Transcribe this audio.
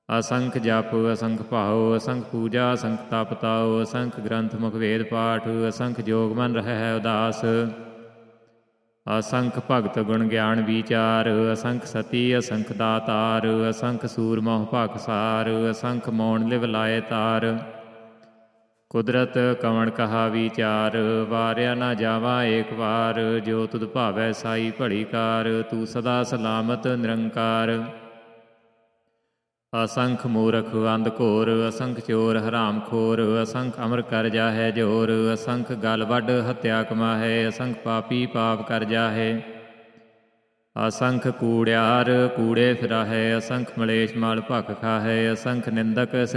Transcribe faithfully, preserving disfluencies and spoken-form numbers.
ਅਸੰਖ ਜਪ ਅਸੰਖ ਭਾਉ ਅਸੰਖ ਪੂਜਾ ਅਸੰਖ ਤਪ ਤਾਉ ਅਸੰਖ ਗ੍ਰੰਥ ਮੁਖ ਵੇਦ ਪਾਠ ਅਸੰਖ ਜੋਗ ਮਨ ਰਹਿ ਉਦਾਸ ਅਸੰਖ ਭਗਤ ਗੁਣ ਗਿਆਨ ਵਿਚਾਰ ਅਸੰਖ ਸਤੀ ਅਸੰਖ ਦਾਤਾਰ ਅਸੰਖ ਸੂਰ ਮੋਹ ਭਾਖਸਾਰ ਅਸੰਖ ਮੌਣ ਲਿਵ ਲਾਏ ਤਾਰ ਕੁਦਰਤ ਕਵਣ ਕਹਾ ਵਿਚਾਰ ਵਾਰਿਆ ਨਾ ਜਾਵਾ ਏਕ ਵਾਰ ਜੋ ਤੁਧ ਭਾਵੈ ਸਾਈ ਭਲੀ ਕਾਰ ਤੂੰ ਸਦਾ ਸਲਾਮਤ ਨਿਰੰਕਾਰ ਅਸੰਖ ਮੂਰਖ ਅੰਧ ਘੋਰ ਅਸੰਖ ਚੋਰ ਹਰਾਮ ਖੋਰ ਅਸੰਖ ਅਮਰ ਕਰ ਜਾਹੈ ਜੋਰ ਅਸੰਖ ਗਲ ਵੱਡ ਹੱਤਿਆ ਕਮਾਹੈ ਅਸੰਖ ਪਾਪੀ ਪਾਪ ਕਰ ਜਾਹੈ ਅਸੰਖ ਕੂੜਿਆਰ ਕੂੜੇ ਫਿਰਾਹੈ ਅਸੰਖ ਮਲੇਸ਼ ਮਾਲ ਭਖ ਖਾਹੈ ਅਸੰਖ ਨਿੰਦਕ